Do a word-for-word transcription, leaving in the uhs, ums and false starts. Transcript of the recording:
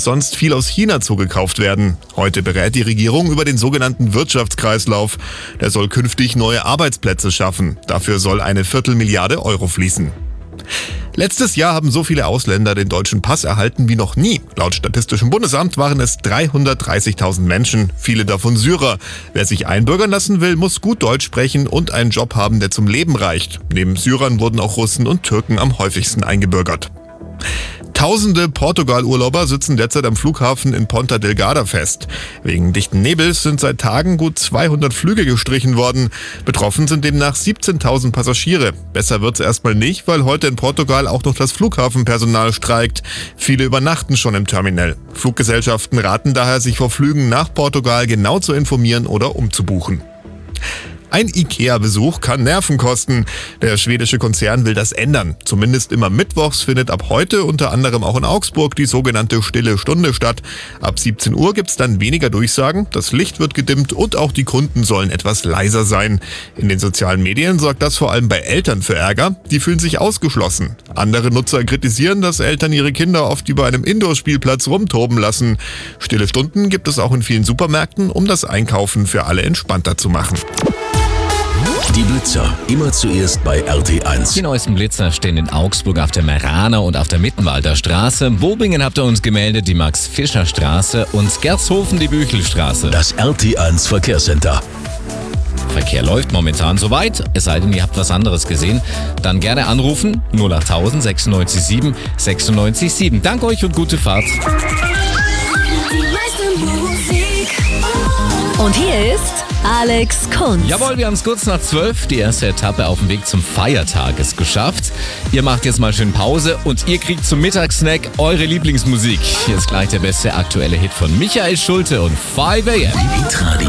sonst viel aus China zugekauft werden. Heute berät die Regierung über den sogenannten Wirtschaftskreislauf. Der soll künftig neue Arbeitsplätze schaffen. Dafür soll eine Viertelmilliarde Euro fließen. Letztes Jahr haben so viele Ausländer den deutschen Pass erhalten wie noch nie. Laut Statistischem Bundesamt waren es dreihundertdreißigtausend Menschen, viele davon Syrer. Wer sich einbürgern lassen will, muss gut Deutsch sprechen und einen Job haben, der zum Leben reicht. Neben Syrern wurden auch Russen und Türken am häufigsten eingebürgert. Tausende Portugal-Urlauber sitzen derzeit am Flughafen in Ponta Delgada fest. Wegen dichten Nebels sind seit Tagen gut zweihundert Flüge gestrichen worden. Betroffen sind demnach siebzehntausend Passagiere. Besser wird's erstmal nicht, weil heute in Portugal auch noch das Flughafenpersonal streikt. Viele übernachten schon im Terminal. Fluggesellschaften raten daher, sich vor Flügen nach Portugal genau zu informieren oder umzubuchen. Ein IKEA-Besuch kann Nerven kosten. Der schwedische Konzern will das ändern. Zumindest immer mittwochs findet ab heute unter anderem auch in Augsburg die sogenannte Stille Stunde statt. Ab siebzehn Uhr gibt's dann weniger Durchsagen, das Licht wird gedimmt und auch die Kunden sollen etwas leiser sein. In den sozialen Medien sorgt das vor allem bei Eltern für Ärger. Die fühlen sich ausgeschlossen. Andere Nutzer kritisieren, dass Eltern ihre Kinder oft über einem Indoor-Spielplatz rumtoben lassen. Stille Stunden gibt es auch in vielen Supermärkten, um das Einkaufen für alle entspannter zu machen. Die Blitzer, immer zuerst bei R T eins. Die neuesten Blitzer stehen in Augsburg auf der Meraner und auf der Mittenwalder Straße. Bobingen habt ihr uns gemeldet, die Max-Fischer-Straße und Gershofen die Büchelstraße. Das R T eins Verkehrscenter. Verkehr läuft momentan soweit, es sei denn, ihr habt was anderes gesehen. Dann gerne anrufen, null acht tausend sechsundneunzig sieben sechsundneunzig sieben. Danke euch und gute Fahrt. Und hier ist Alex Kunz. Jawohl, wir haben es kurz nach zwölf, die erste Etappe auf dem Weg zum Feiertag ist geschafft. Ihr macht jetzt mal schön Pause und ihr kriegt zum Mittagssnack eure Lieblingsmusik. Jetzt gleich der beste aktuelle Hit von Michael Schulte und five a m.